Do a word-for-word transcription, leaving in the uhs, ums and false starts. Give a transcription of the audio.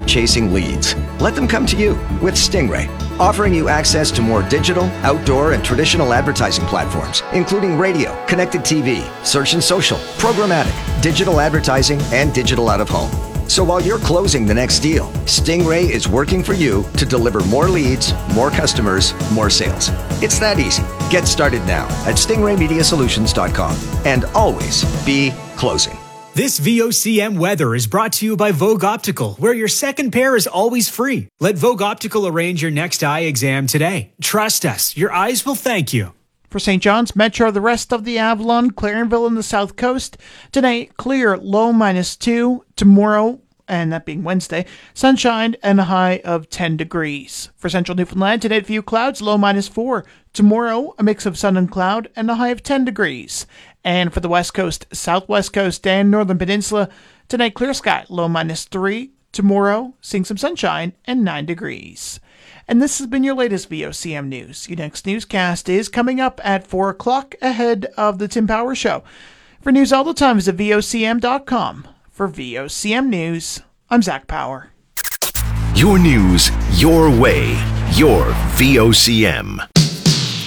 chasing leads. Let them come to you with Stingray, offering you access to more digital, outdoor, and traditional advertising platforms, including radio, connected T V, search and social, programmatic, digital advertising, and digital out-of-home. So while you're closing the next deal, Stingray is working for you to deliver more leads, more customers, more sales. It's that easy. Get started now at stingray media solutions dot com and always be closing. This V O C M weather is brought to you by Vogue Optical, where your second pair is always free. Let Vogue Optical arrange your next eye exam today. Trust us, your eyes will thank you. For Saint John's Metro, the rest of the Avalon, Clarenville and the South Coast, tonight clear, low minus two. Tomorrow, and that being Wednesday, sunshine and a high of ten degrees. For Central Newfoundland, today few clouds, low minus four. Tomorrow, a mix of sun and cloud and a high of ten degrees. And for the West Coast, Southwest Coast, and Northern Peninsula, tonight clear sky, low minus three. Tomorrow, seeing some sunshine and nine degrees. And this has been your latest V O C M News. Your next newscast is coming up at four o'clock ahead of the Tim Power Show. For news all the time, visit V O C M dot com. For V O C M News, I'm Zach Power. Your news, your way, your V O C M.